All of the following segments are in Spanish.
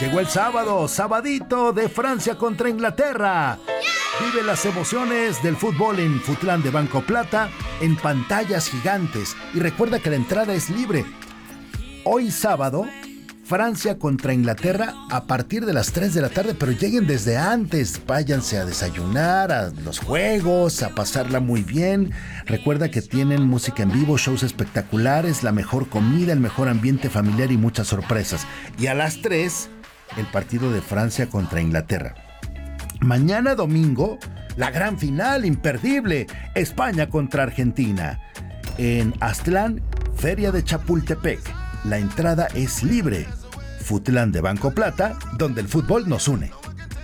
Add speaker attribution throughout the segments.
Speaker 1: Llegó el sábado, sabadito de Francia contra Inglaterra. Vive las emociones del fútbol en Futlán de Banco Plata en pantallas gigantes. Y recuerda que la entrada es libre. Hoy sábado, Francia contra Inglaterra a partir de las 3 de la tarde, pero lleguen desde antes. Váyanse a desayunar, a los juegos, a pasarla muy bien. Recuerda que tienen música en vivo, shows espectaculares, la mejor comida, el mejor ambiente familiar y muchas sorpresas. Y a las 3, el partido de Francia contra Inglaterra. Mañana domingo, la gran final imperdible, España contra Argentina. En Aztlán, Feria de Chapultepec. La entrada es libre. Futlán de Banco Plata, donde el fútbol nos une.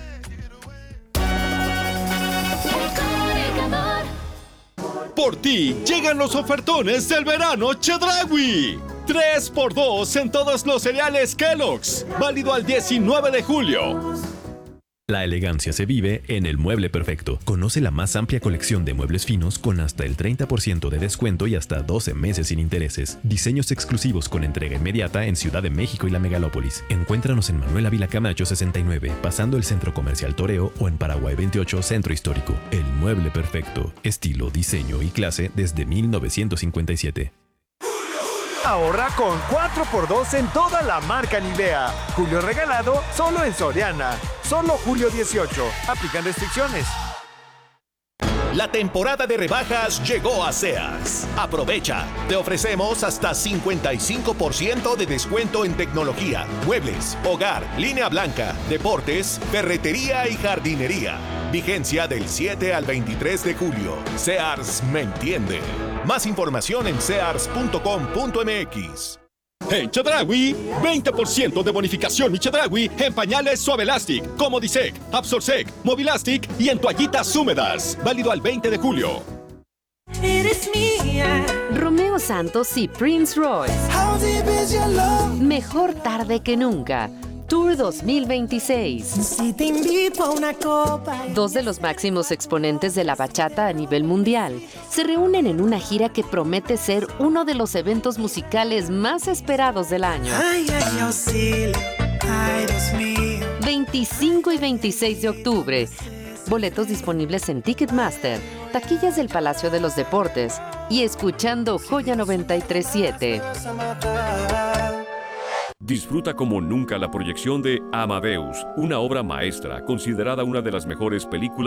Speaker 2: Por ti llegan los ofertones del verano Chedraui. 3x2 en todos los cereales Kellogg's. Válido al 19 de julio.
Speaker 3: La elegancia se vive en El Mueble Perfecto. Conoce la más amplia colección de muebles finos con hasta el 30% de descuento y hasta 12 meses sin intereses. Diseños exclusivos con entrega inmediata en Ciudad de México y la Megalópolis. Encuéntranos en Manuel Ávila Camacho 69, pasando el Centro Comercial Toreo, o en Paraguay 28, Centro Histórico. El Mueble Perfecto. Estilo, diseño y clase desde 1957.
Speaker 4: Ahorra con 4x2 en toda la marca Nivea. Julio regalado solo en Soriana. Solo julio 18. Aplican restricciones.
Speaker 5: La temporada de rebajas llegó a Sears. Aprovecha. Te ofrecemos hasta 55% de descuento en tecnología, muebles, hogar, línea blanca, deportes, ferretería y jardinería. Vigencia del 7 al 23 de julio. Sears me entiende. Más información en sears.com.mx.
Speaker 2: En Chedraui, 20% de bonificación y Chedraui en pañales Suavelastic, Comodisec, Absorsec, Movilastic y en toallitas húmedas. Válido al 20 de julio.
Speaker 6: Eres mía.
Speaker 7: Romeo Santos y Prince Royce. Mejor tarde que nunca. Tour 2026.
Speaker 6: Si te invito a una copa.
Speaker 7: Dos de los máximos exponentes de la bachata a nivel mundial se reúnen en una gira que promete ser uno de los eventos musicales más esperados del año.
Speaker 6: Ay, ay, auxilio. Ay, Dios mío.
Speaker 7: 25 y 26 de octubre. Boletos disponibles en Ticketmaster, taquillas del Palacio de los Deportes y escuchando Joya 93.7.
Speaker 8: Disfruta como nunca la proyección de Amadeus, una obra maestra considerada una de las mejores películas